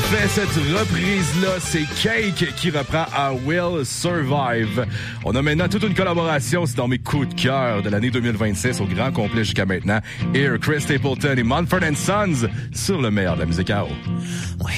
fait cette reprise-là, c'est Cake qui reprend I Will Survive. On a maintenant toute une collaboration, c'est dans mes coups de cœur de l'année 2026 au grand complet jusqu'à maintenant. Here, Chris Stapleton et Mumford & Sons sur le meilleur de la musique à eau.